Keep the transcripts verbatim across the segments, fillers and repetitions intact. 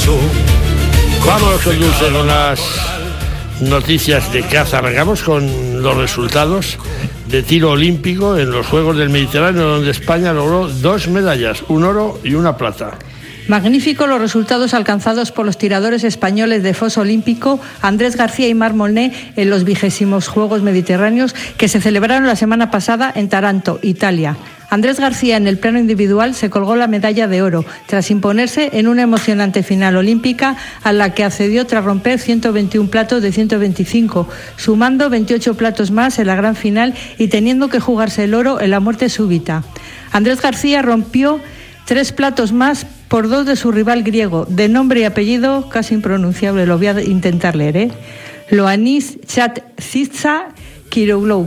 corazón. Vamos con Dulce con las noticias de caza. Arrancamos con los resultados de tiro olímpico en los Juegos del Mediterráneo, donde España logró dos medallas, un oro y una plata. Magníficos los resultados alcanzados por los tiradores españoles de foso olímpico Andrés García y Marc Molné en los vigésimos Juegos Mediterráneos que se celebraron la semana pasada en Taranto, Italia. Andrés García en el plano individual se colgó la medalla de oro tras imponerse en una emocionante final olímpica a la que accedió tras romper ciento veintiún platos de ciento veinticinco, sumando veintiocho platos más en la gran final y teniendo que jugarse el oro en la muerte súbita. Andrés García rompió tres platos más por dos de su rival griego, de nombre y apellido casi impronunciable, lo voy a intentar leer, ¿eh? Ioannis Chatziza Kiroglou.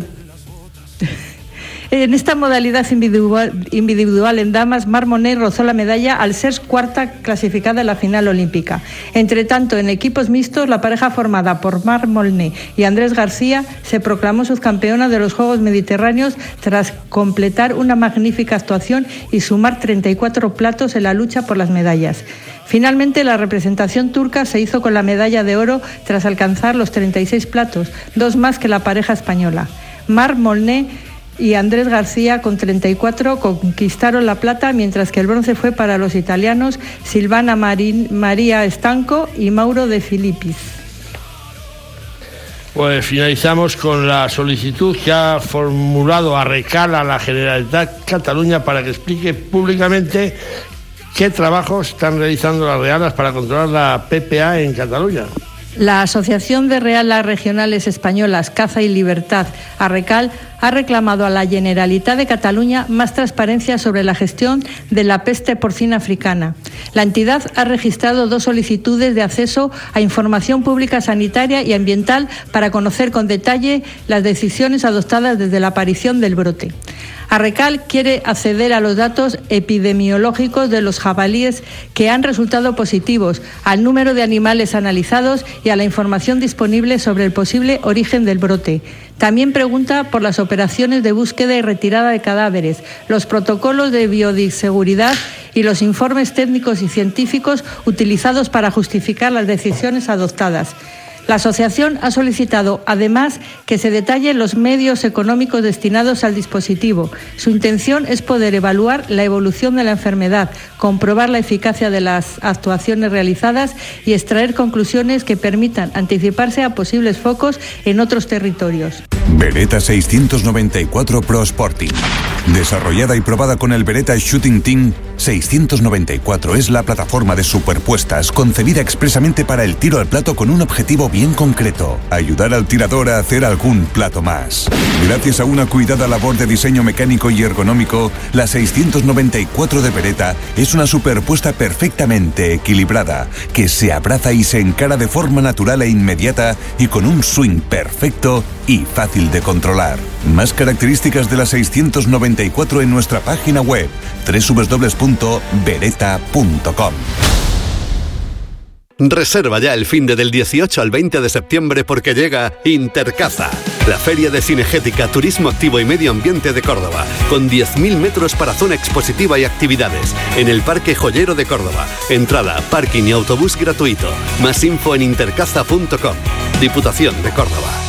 En esta modalidad individual, individual en damas, Marc Molné rozó la medalla al ser cuarta clasificada en la final olímpica. Entre tanto, en equipos mixtos, la pareja formada por Marc Molné y Andrés García se proclamó subcampeona de los Juegos Mediterráneos tras completar una magnífica actuación y sumar treinta y cuatro platos en la lucha por las medallas. Finalmente, la representación turca se hizo con la medalla de oro tras alcanzar los treinta y seis platos, dos más que la pareja española. Marc Molné y Andrés García con treinta y cuatro conquistaron la plata, mientras que el bronce fue para los italianos Silvana Marin, María Stanco y Mauro De Filippis. Pues finalizamos con la solicitud que ha formulado Arrecal a la Generalitat Cataluña para que explique públicamente qué trabajos están realizando las Realas para controlar la P P A en Cataluña. La Asociación de Realas Regionales Españolas Caza y Libertad, Arrecal, ha reclamado a la Generalitat de Cataluña más transparencia sobre la gestión de la peste porcina africana. La entidad ha registrado dos solicitudes de acceso a información pública sanitaria y ambiental para conocer con detalle las decisiones adoptadas desde la aparición del brote. Arrecal quiere acceder a los datos epidemiológicos de los jabalíes que han resultado positivos, al número de animales analizados y a la información disponible sobre el posible origen del brote. También pregunta por las operaciones de búsqueda y retirada de cadáveres, los protocolos de bioseguridad y los informes técnicos y científicos utilizados para justificar las decisiones adoptadas. La asociación ha solicitado, además, que se detallen los medios económicos destinados al dispositivo. Su intención es poder evaluar la evolución de la enfermedad, comprobar la eficacia de las actuaciones realizadas y extraer conclusiones que permitan anticiparse a posibles focos en otros territorios. Beretta seiscientos noventa y cuatro Pro Sporting. Desarrollada y probada con el Beretta Shooting Team, seiscientos noventa y cuatro es la plataforma de superpuestas concebida expresamente para el tiro al plato con un objetivo bien concreto: ayudar al tirador a hacer algún plato más. Gracias a una cuidada labor de diseño mecánico y ergonómico, la seiscientos noventa y cuatro de Beretta es una superpuesta perfectamente equilibrada, que se abraza y se encara de forma natural e inmediata y con un swing perfecto y fácil de controlar. Más características de la seiscientos noventa y cuatro en nuestra página web doble u doble u doble u punto beretta punto com. Reserva ya el finde del dieciocho al veinte de septiembre porque llega Intercaza, la feria de cinegética, turismo activo y medio ambiente de Córdoba, con diez mil metros para zona expositiva y actividades, en el Parque Joyero de Córdoba. Entrada, parking y autobús gratuito. Más info en intercaza punto com. Diputación de Córdoba.